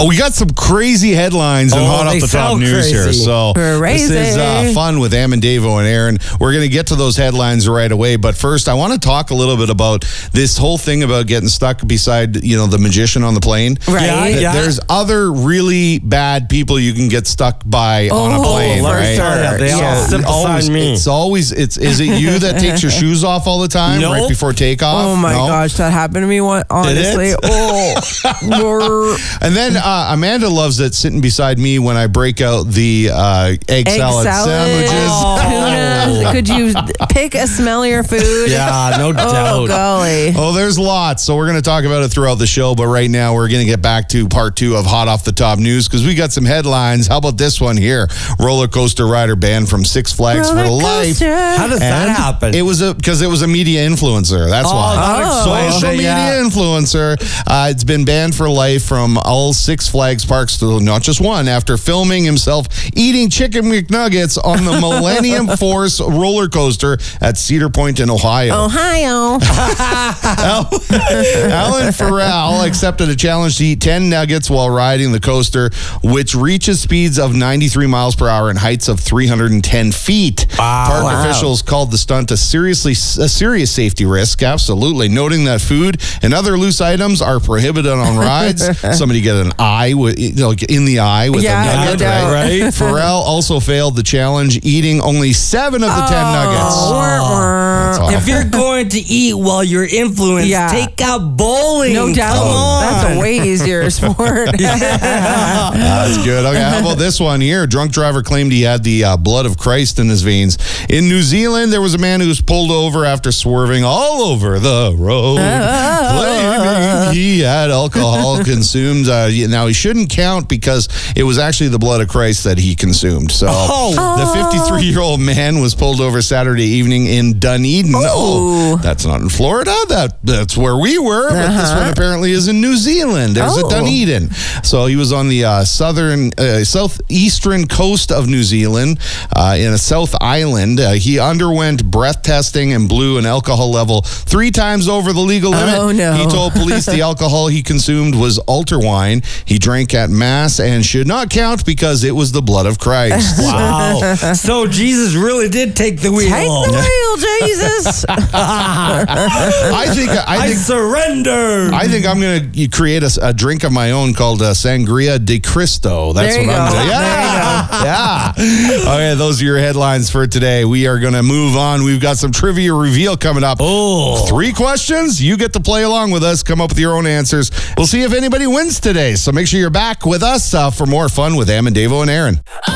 We got some crazy headlines and hot off the top news here. So crazy. This is fun with Am and Davo and Aaron. We're going to get to those headlines right away. But first, I want to talk a little bit about this whole thing about getting stuck beside, the magician on the plane. Right. Yeah. There's other really bad people you can get stuck by on a plane, for right? sure. They all sit beside me. Is it you that takes your shoes off all the time Nope. right before takeoff? Oh my No? gosh, that happened to me once. Honestly, And then Amanda loves it sitting beside me when I break out the egg salad sandwiches. Tuna. Could you pick a smellier food? Yeah, no Oh doubt. golly. Oh, there's lots. So we're going to talk about it throughout the show. But right now, we're going to get back to part 2 of Hot Off the Top News because we got some headlines. How about this one here? Roller coaster rider banned from Six Flags for life. How does that happen? It was because it was a media influencer. That's why. Social media influencer. It's been banned for life from all Six Flags parks, not just one, after filming himself eating chicken McNuggets on the Millennium Force roller coaster at Cedar Point in Ohio. Alan Farrell accepted a challenge to eat 10 nuggets while riding the coaster, which reaches speeds of 93 miles per hour and heights of 310 feet. Park officials called the stunt a serious safety risk, absolutely, noting that food and other loose items are prohibited on rides. Somebody get an eye in the eye with a nugget, right? Farrell also failed the challenge, eating only 7 of the 10 nuggets. That's awful. If you're going to eat while you're influenced, take out bowling. No doubt. Come on. That's a way easier sport. That's good. Okay, how about this one here? Drunk driver claimed he had the blood of Christ in his veins. In New Zealand, there was a man who was pulled over after swerving all over the road, claiming he had alcohol consumed. Now, he shouldn't count because it was actually the blood of Christ that he consumed. So the 53-year-old man was pulled over Saturday evening in Dunedin. Oh, that's not in Florida. That's where we were. But this one apparently is in New Zealand. There's a Dunedin. So he was on the southeastern coast of New Zealand in a South Island. He underwent breath testing and blew an alcohol level 3 times over the legal limit. Oh, no. He told police the alcohol he consumed was altar wine. He drank at Mass and should not count because it was the blood of Christ. Wow. So Jesus really did take the wheel. Take the wheel, Jesus. I think surrender. I think I'm going to create a drink of my own called Sangria de Cristo. That's what I'm doing. Yeah. Okay, those are your headlines for today. We are going to move on. We've got some trivia reveal coming up. 3 questions. You get to play along with us. Come up with your own answers. We'll see if anybody wins today. So make sure you're back with us for more fun with Am and Davo and Aaron.